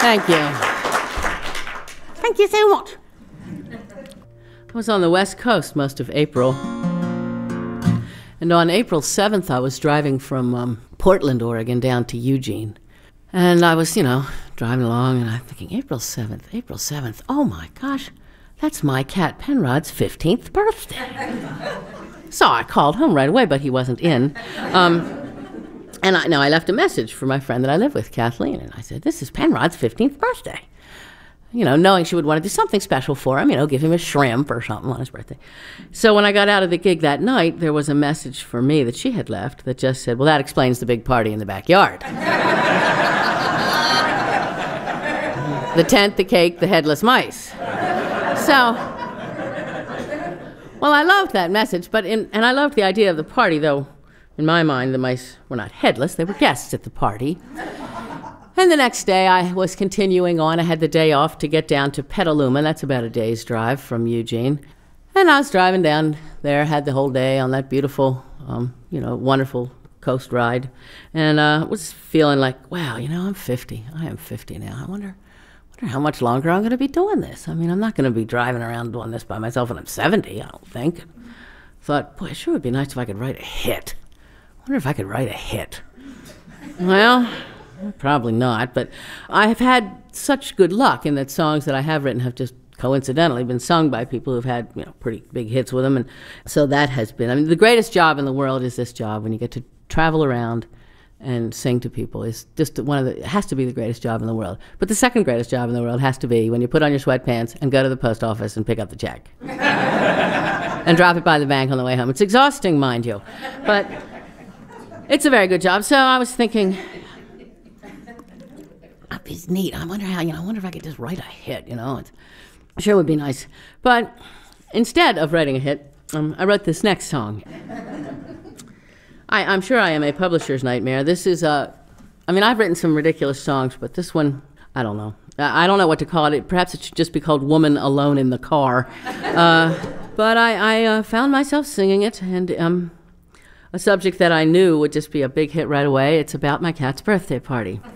Thank you. Thank you so much. I was on the West Coast most of April. And on April 7th, I was driving from Portland, Oregon, down to Eugene. And I was, driving along, and I'm thinking, April 7th. Oh, my gosh, that's my cat Penrod's 15th birthday. So I called home right away, but he wasn't in. And I left a message for my friend that I live with, Kathleen, and I said, this is Penrod's 15th birthday. Knowing she would want to do something special for him, give him a shrimp or something on his birthday. So when I got out of the gig that night, there was a message for me that she had left that just said, well, that explains the big party in the backyard. The tent, the cake, the headless mice. So, well, I loved that message, and I loved the idea of the party, though in my mind the mice were not headless, they were guests at the party. And the next day, I was continuing on. I had the day off to get down to Petaluma. That's about a day's drive from Eugene. And I was driving down there, had the whole day on that beautiful, wonderful coast ride. And was feeling like, wow, I'm 50. I am 50 now. I wonder how much longer I'm going to be doing this. I'm not going to be driving around doing this by myself when I'm 70, I don't think. Thought, boy, it sure would be nice if I could write a hit. I wonder if I could write a hit. Well, probably not, but I have had such good luck in that songs that I have written have just coincidentally been sung by people who've had pretty big hits with them, and so that has been, the greatest job in the world is this job when you get to travel around and sing to people. Is just it has to be the greatest job in the world. But the second greatest job in the world has to be when you put on your sweatpants and go to the post office and pick up the check and drop it by the bank on the way home. It's exhausting, mind you, but it's a very good job. So I was thinking, it's neat. I wonder if I could just write a hit, It sure would be nice. But instead of writing a hit, I wrote this next song. I'm sure I am a publisher's nightmare. This is I've written some ridiculous songs, but this one, I don't know. I don't know what to call it. Perhaps it should just be called Woman Alone in the Car. But I found myself singing it, and a subject that I knew would just be a big hit right away. It's about my cat's birthday party.